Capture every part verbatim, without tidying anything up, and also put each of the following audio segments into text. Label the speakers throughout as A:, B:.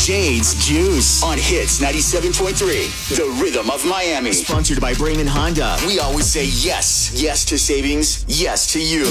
A: Jade's Juice on Hits ninety-seven point three, the rhythm of Miami. Sponsored by Brayman Honda. We always say yes. Yes to savings. Yes to you.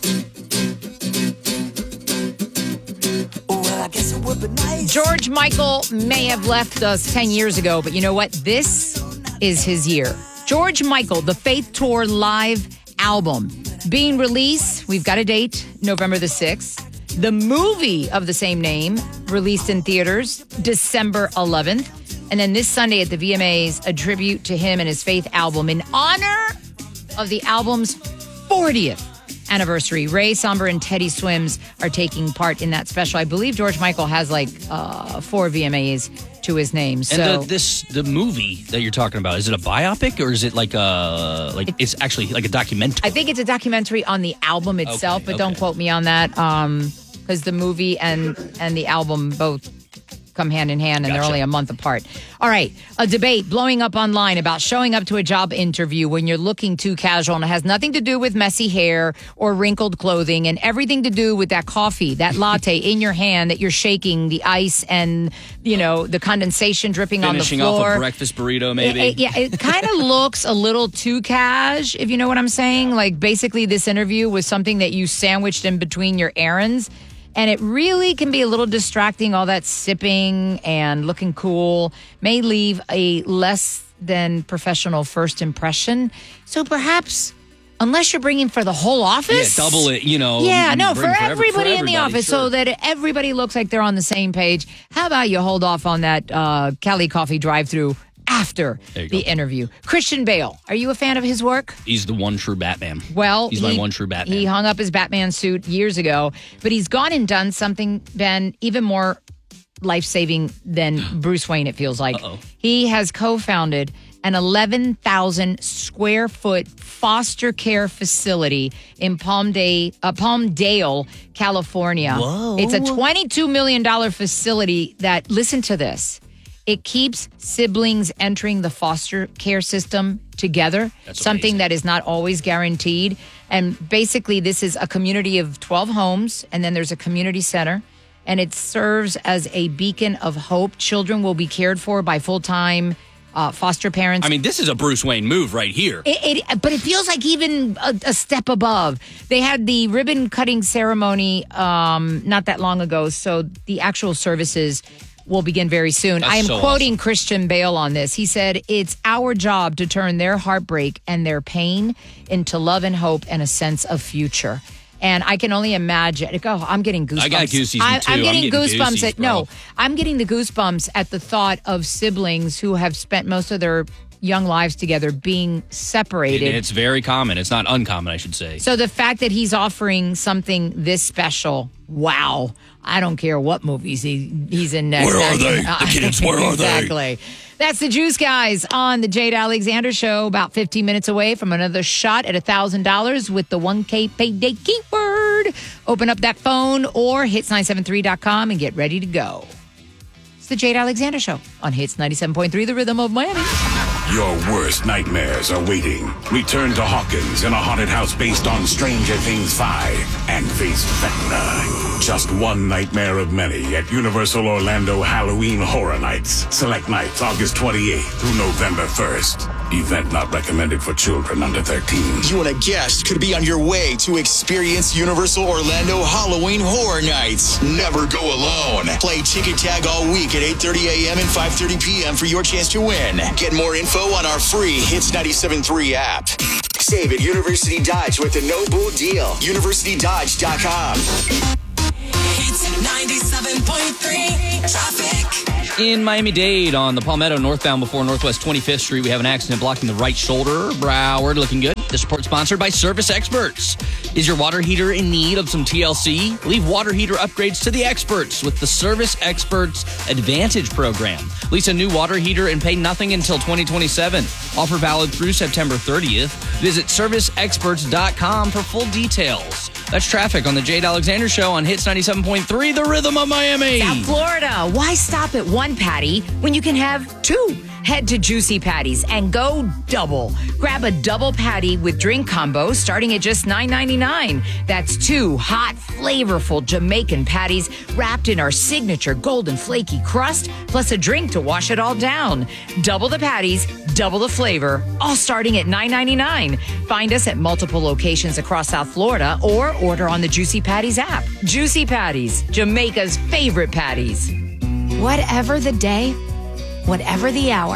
B: Well, I guess it would be nice.
C: George Michael may have left us ten years ago, but you know what? This is his year. George Michael, the Faith Tour live album being released. We've got a date, November the sixth. The movie of the same name, released in theaters, December eleventh. And then this Sunday at the V M As, a tribute to him and his Faith album in honor of the album's fortieth anniversary. Ray Somber and Teddy Swims are taking part in that special. I believe George Michael has like uh, four V M As to his name. So
D: and the, this the movie that you're talking about, is it a biopic or is it like a like it, it's actually like a documentary?
C: I think it's a documentary on the album itself,
D: okay,
C: but
D: okay.
C: don't quote me on that. Um, because the movie and and the album both come hand in hand, and
D: Gotcha.
C: they're only a month apart. All right, a debate blowing up online about showing up to a job interview when you're looking too casual, and it has nothing to do with messy hair or wrinkled clothing, and everything to do with that coffee, that latte in your hand that you're shaking, the ice and, you know, the condensation dripping
D: Finishing
C: on the floor.
D: off a breakfast burrito, maybe.
C: It, it, yeah, it kind of looks a little too cash, if you know what I'm saying. Like, basically, this interview was something that you sandwiched in between your errands. And it really can be a little distracting. All that sipping and looking cool may leave a less than professional first impression. So perhaps, unless you're bringing for the whole office.
D: Yeah, double it, you know.
C: Yeah, no, for
D: bring
C: everybody,
D: for everybody
C: in the office,
D: sure.
C: so that everybody looks like they're on the same page. How about you hold off on that uh, Cali Coffee drive-thru after
D: There you
C: the
D: go.
C: interview? Christian Bale, are you a fan of his work?
D: He's the one true Batman.
C: Well,
D: he's
C: he,
D: my one true Batman.
C: He hung up his Batman suit years ago, but he's gone and done something, Ben, even more life-saving than Bruce Wayne, it feels like.
D: Uh-oh.
C: He has co-founded an eleven thousand square foot foster care facility in Palmdale, uh, Palmdale, California.
D: Whoa.
C: It's a twenty-two million dollars facility that, listen to this, it keeps siblings entering the foster care system together,
D: That's
C: something
D: amazing.
C: that is not always guaranteed. And basically, this is a community of twelve homes, and then there's a community center, and it serves as a beacon of hope. Children will be cared for by full-time uh, foster parents.
D: I mean, this is a Bruce Wayne move right here.
C: It, it, but it feels like even a, a step above. They had the ribbon cutting ceremony um, not that long ago, so the actual services will begin very soon.
D: That's
C: I am
D: so
C: quoting
D: awesome.
C: Christian Bale on this. He said, "It's our job to turn their heartbreak and their pain into love and hope and a sense of future." And I can only imagine. Oh, I'm getting goosebumps.
D: I got goosies,
C: I,
D: too.
C: I'm
D: I'm
C: getting,
D: getting
C: goosebumps
D: goosies,
C: at no.
D: bro.
C: I'm getting the goosebumps at the thought of siblings who have spent most of their young lives together being separated.
D: It's very common. It's not uncommon, I should say.
C: So the fact that he's offering something this special, wow. I don't care what movies he, he's in next.
D: Where are they? The kids, where are they?
C: Exactly. That's the Juice Guys on the Jade Alexander Show, about fifteen minutes away from another shot at one thousand dollars with the one K payday keyword. Open up that phone or hits nine seven three dot com and get ready to go. It's the Jade Alexander Show on Hits ninety-seven point three, the rhythm of Miami.
E: Your worst nightmares are waiting. Return to Hawkins in a haunted house based on Stranger Things five and face Vecna. Just one nightmare of many at Universal Orlando Halloween Horror Nights. Select nights August twenty-eighth through November first. Event not recommended for children under thirteen.
A: You and a guest could be on your way to experience Universal Orlando Halloween Horror Nights. Never go alone. Play ticket tag all week at eight thirty a.m. and five thirty p.m. for your chance to win. Get more info on our free Hits ninety-seven point three app. Save at University Dodge with the no bull deal. university dodge dot com.
B: Hits ninety-seven point three traffic.
D: In Miami-Dade on the Palmetto northbound before Northwest twenty-fifth Street, we have an accident blocking the right shoulder. Broward looking good. This report sponsored by Service Experts. Is your water heater in need of some T L C? Leave water heater upgrades to the experts with the Service Experts Advantage program. Lease a new water heater and pay nothing until twenty twenty-seven. Offer valid through September thirtieth. Visit service experts dot com for full details. That's traffic on the Jade Alexander Show on Hits ninety-seven point three, the rhythm of Miami.
C: South Florida. Why stop at one patty when you can have two? Head to Juicy Patties and go double. Grab a double patty with drink combo starting at just nine ninety-nine. That's two hot, flavorful Jamaican patties wrapped in our signature golden flaky crust, plus a drink to wash it all down. Double the patties, double the flavor, all starting at nine ninety-nine. Find us at multiple locations across South Florida or order on the Juicy Patties app. Juicy Patties, Jamaica's favorite patties.
F: Whatever the day, whatever the hour,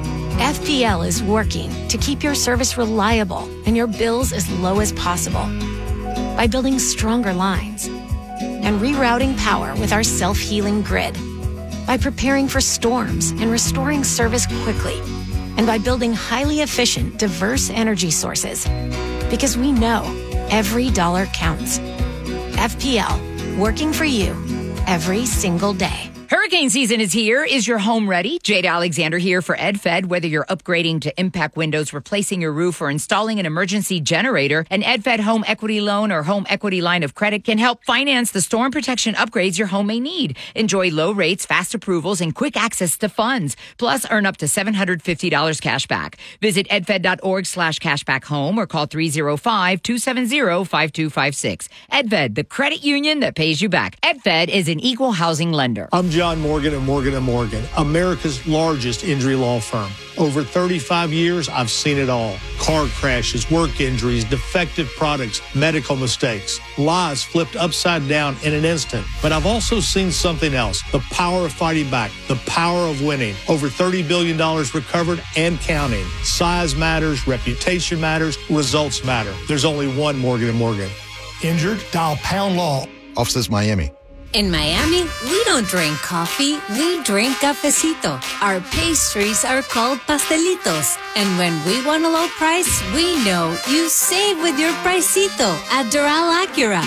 F: F P L is working to keep your service reliable and your bills as low as possible by building stronger lines and rerouting power with our self-healing grid, by preparing for storms and restoring service quickly, and by building highly efficient, diverse energy sources. Because we know every dollar counts. F P L, working for you every single day.
C: Hurricane season is here. Is your home ready? Jade Alexander here for EdFed. Whether you're upgrading to impact windows, replacing your roof, or installing an emergency generator, an EdFed home equity loan or home equity line of credit can help finance the storm protection upgrades your home may need. Enjoy low rates, fast approvals, and quick access to funds. Plus, earn up to seven hundred fifty dollars cash back. Visit edfed.org slash cashback home or call three oh five, two seven zero, five two five six. EdFed, the credit union that pays you back. EdFed is an equal housing lender.
G: I'm John Morgan and Morgan and Morgan, America's largest injury law firm. Over thirty-five years, I've seen it all. Car crashes, work injuries, defective products, medical mistakes, lives flipped upside down in an instant. But I've also seen something else, the power of fighting back, the power of winning. Over thirty billion dollars recovered and counting. Size matters, reputation matters, results matter. There's only one Morgan and Morgan. Injured? Dial Pound Law.
H: Offices Miami.
I: In Miami, we don't drink coffee, we drink cafecito. Our pastries are called pastelitos. And when we want a low price, we know you save with your Pricito at Doral Acura.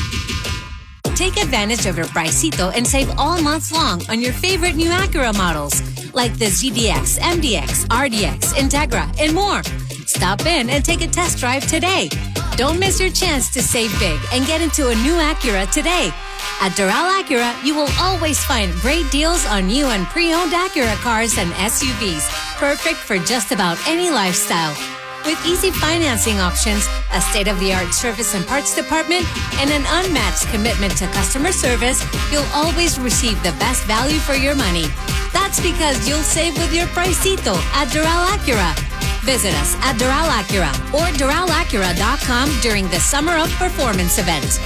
I: Take advantage of your Pricito and save all month long on your favorite new Acura models, like the Z D X, M D X, R D X, Integra, and more. Stop in and take a test drive today. Don't miss your chance to save big and get into a new Acura today. At Doral Acura, you will always find great deals on new and pre-owned Acura cars and S U Vs, perfect for just about any lifestyle. With easy financing options, a state-of-the-art service and parts department, and an unmatched commitment to customer service, you'll always receive the best value for your money. That's because you'll save with your Pricito at Doral Acura. Visit us at Doral Acura or doral acura dot com during the Summer of Performance event.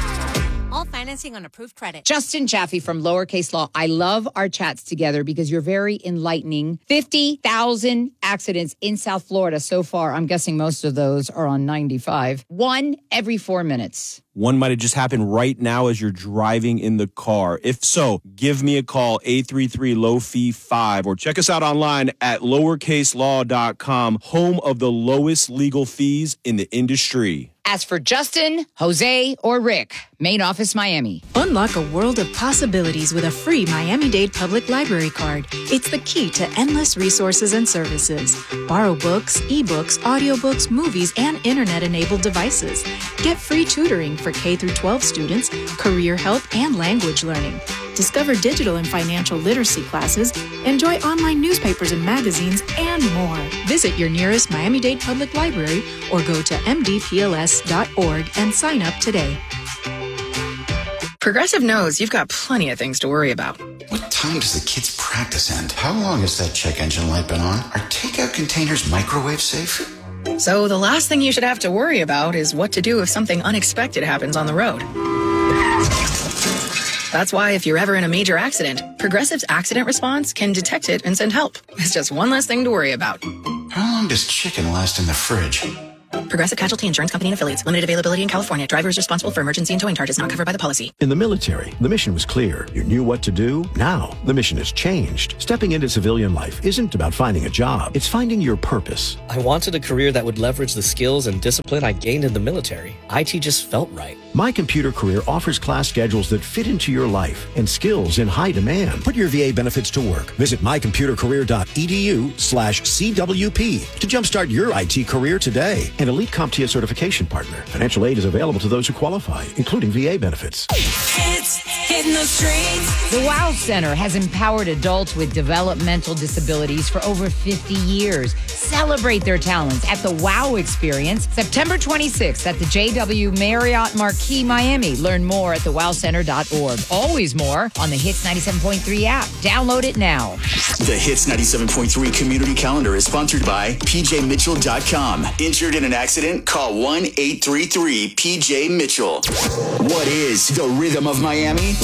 I: All financing on approved credit.
C: Justin Chaffee from Lowercase Law. I love our chats together because you're very enlightening. fifty thousand accidents in South Florida so far. I'm guessing most of those are on ninety-five. One every four minutes.
J: One might have just happened right now as you're driving in the car. If so, give me a call, eight three three, L O F I five, or check us out online at lowercase law dot com, home of the lowest legal fees in the industry.
C: As for Justin, Jose, or Rick, main office Miami.
K: Unlock a world of possibilities with a free Miami-Dade Public Library card. It's the key to endless resources and services. Borrow books, ebooks, audiobooks, movies, and internet-enabled devices. Get free tutoring for K through twelve students, career help, and language learning. Discover digital and financial literacy classes, enjoy online newspapers and magazines, and more. Visit your nearest Miami-Dade Public Library or go to m d p l s dot org and sign up today.
L: Progressive knows you've got plenty of things to worry about.
M: What time does the kids' practice end? How long has that check engine light been on? Are takeout containers microwave safe?
L: So the last thing you should have to worry about is what to do if something unexpected happens on the road. That's why if you're ever in a major accident, Progressive's accident response can detect it and send help. It's just one less thing to worry about.
M: How long does chicken last in the fridge?
L: Progressive Casualty Insurance Company and Affiliates. Limited availability in California. Driver is responsible for emergency and towing charges not covered by the policy.
N: In the military, the mission was clear. You knew what to do. Now, the mission has changed. Stepping into civilian life isn't about finding a job. It's finding your purpose.
O: I wanted a career that would leverage the skills and discipline I gained in the military. I T just felt right.
N: My Computer Career offers class schedules that fit into your life and skills in high demand. Put your V A benefits to work. Visit my computer career dot e d u slash C W P to jumpstart your I T career today and Elite CompTIA certification partner. Financial aid is available to those who qualify, including V A benefits.
B: Hits hitting the streets.
C: The WOW Center has empowered adults with developmental disabilities for over fifty years. Celebrate their talents at the WOW Experience, September twenty-sixth at the J W Marriott Marquis, Miami. Learn more at the wow center dot org. Always more on the Hits ninety-seven point three app. Download it now.
A: The Hits ninety-seven point three Community Calendar is sponsored by P J Mitchell dot com. Injured in an accident? Call one eight three three P J Mitchell. What is the rhythm of Miami?